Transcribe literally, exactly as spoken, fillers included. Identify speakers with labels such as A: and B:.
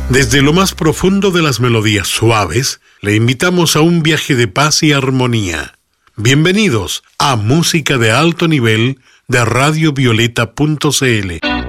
A: Desde lo más profundo de las melodías suaves, le invitamos a un viaje de paz y armonía. Bienvenidos a Música de Alto Nivel de radio violeta punto c l.